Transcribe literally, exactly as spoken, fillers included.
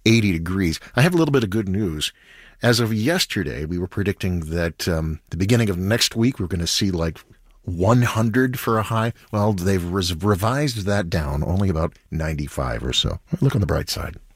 eighty degrees. I have a little bit of good news. As of yesterday, we were predicting that um, the beginning of next week, we're going to see like one hundred for a high. Well, they've res- revised that down, only about ninety-five or so. Look on the bright side.